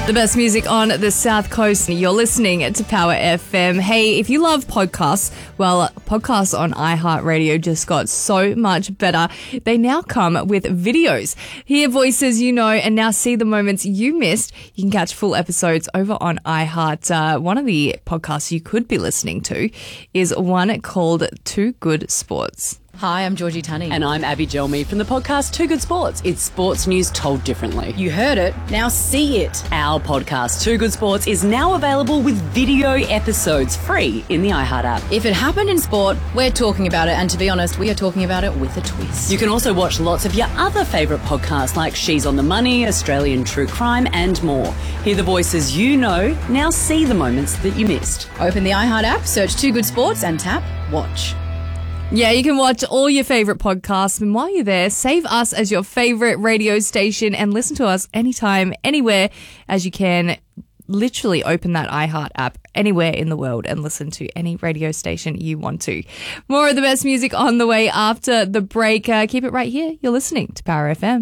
The best music on the South Coast. You're listening to Power FM. Hey, if you love podcasts, well, podcasts on iHeartRadio just got so much better. They now come with videos. Hear voices you know and now see the moments you missed. You can catch full episodes over on iHeart. One of the podcasts you could be listening to is one called Too Good Sports. Hi, I'm Georgie Tunney. And I'm Abby Gelmy from the podcast Too Good Sports. It's sports news told differently. You heard it, now see it. Our podcast Too Good Sports is now available with video episodes free in the iHeart app. If it happened in sport, we're talking about it, and to be honest, we are talking about it with a twist. You can also watch lots of your other favourite podcasts like She's on the Money, Australian True Crime and more. Hear the voices you know, now see the moments that you missed. Open the iHeart app, search Too Good Sports and tap Watch. Yeah, you can watch all your favourite podcasts, and while you're there, save us as your favourite radio station and listen to us anytime, anywhere, as you can. Literally open that iHeart app anywhere in the world and listen to any radio station you want to. More of the best music on the way after the break. Keep it right here. You're listening to Power FM.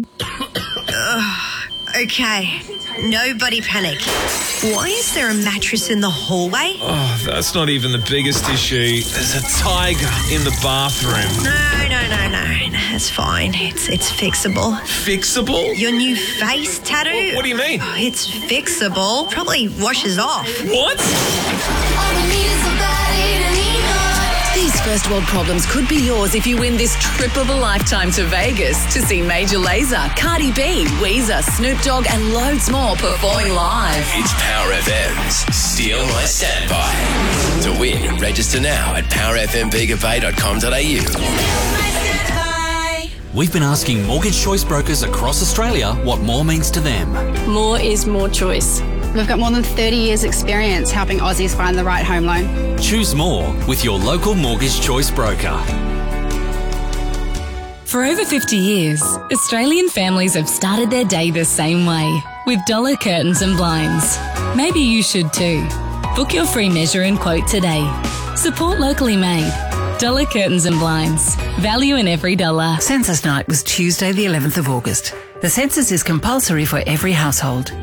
Okay, nobody panic. Why is there a mattress in the hallway? Oh, that's not even the biggest issue. There's a tiger in the bathroom. No. It's fine. It's fixable. Fixable? Your new face tattoo? What do you mean? It's fixable. Probably washes off. What? These first world problems could be yours if you win this trip of a lifetime to Vegas to see Major Lazer, Cardi B, Weezer, Snoop Dogg and loads more performing live. It's Power FM's Steal My Standby. To win, register now at powerfmbigabay.com.au. We've been asking mortgage choice brokers across Australia what more means to them. More is more choice. We've got more than 30 years experience helping Aussies find the right home loan. Choose more with your local mortgage choice broker. For over 50 years, Australian families have started their day the same way, with dollar curtains and blinds. Maybe you should too. Book your free measure and quote today. Support locally made. Dollar curtains and blinds. Value in every dollar. Census night was Tuesday the 11th of August. The census is compulsory for every household.